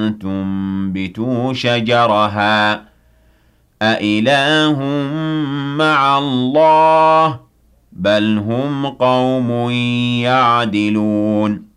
تنبتوا شجرها أإله مع الله بل هم قوم يعدلون